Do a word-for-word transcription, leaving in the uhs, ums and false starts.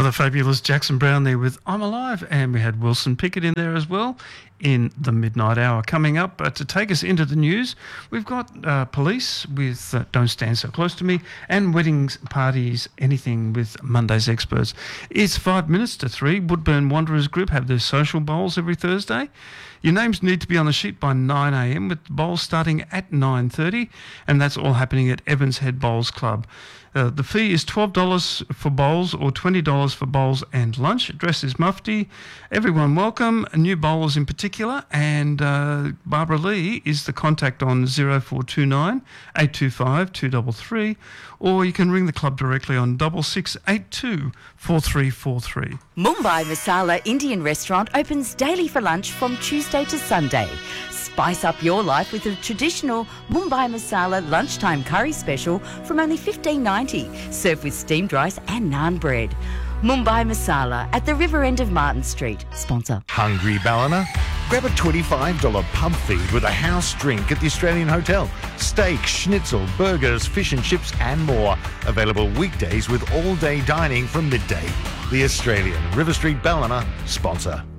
the fabulous Jackson Brown there with I'm Alive, and we had Wilson Pickett in there as well in the midnight hour. Coming up uh, to take us into the news, we've got uh, Police with uh, Don't Stand So Close to Me, and Weddings, Parties, Anything with Monday's Experts. It's five minutes to three. Woodburn Wanderers Group have their social bowls every Thursday. Your names need to be on the sheet by nine a.m. with the bowls starting at nine thirty, and that's all happening at Evans Head Bowls Club. Uh, the fee is twelve dollars for bowls or twenty dollars for bowls and lunch. Address is Mufti. Everyone welcome, new bowlers in particular, and uh, Barbara Lee is the contact on zero four two nine, eight two five, two three three, or you can ring the club directly on six six eight two, four three four three. Mumbai Masala Indian Restaurant opens daily for lunch from Tuesday to Sunday. Spice up your life with a traditional Mumbai Masala lunchtime curry special from only fifteen ninety, served with steamed rice and naan bread. Mumbai Masala at the river end of Martin Street. Sponsor. Hungry Ballina? Grab a twenty-five dollars pub feed with a house drink at the Australian Hotel. Steak, schnitzel, burgers, fish and chips and more. Available weekdays with all-day dining from midday. The Australian River Street Ballina sponsor.